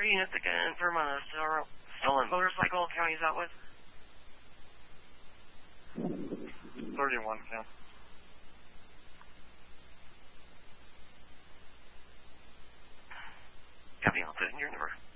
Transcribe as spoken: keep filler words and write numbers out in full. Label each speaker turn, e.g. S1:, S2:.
S1: number of units again for my stolen motorcycle county is out with?
S2: thirty-one, yeah.
S1: Copy, I'll put in your number.